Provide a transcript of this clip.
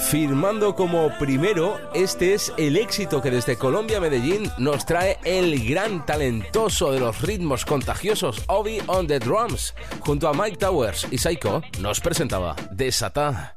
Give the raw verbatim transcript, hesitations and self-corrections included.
firmando como primero. Este es el éxito que desde Colombia a Medellín nos trae el gran talentoso de los ritmos contagiosos Obi on the Drums. Junto a Mike Towers y Psycho nos presentaba Desatá.